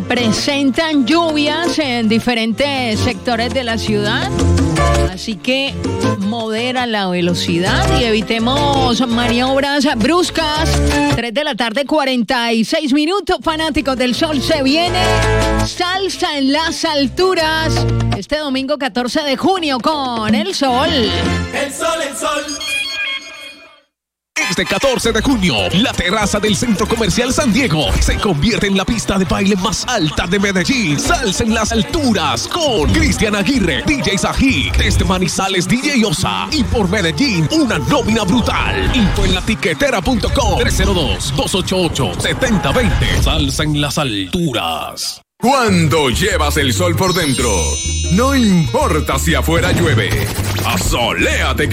presentan lluvias en diferentes sectores de la ciudad. Así que modera la velocidad y evitemos maniobras bruscas. 3 de la tarde, 46 minutos. Fanáticos del sol, se viene salsa en las alturas. Este domingo 14 de junio con el sol. El sol, el sol. Este 14 de junio, la terraza del Centro Comercial San Diego se convierte en la pista de baile más alta de Medellín. Salsa en las alturas con Cristian Aguirre, DJ Sajik, desde Manizales DJ Osa y por Medellín una nómina brutal. Info en latiquetera.com 302-288-7020. Salsa en las alturas. Cuando llevas el sol por dentro, no importa si afuera llueve, asoléate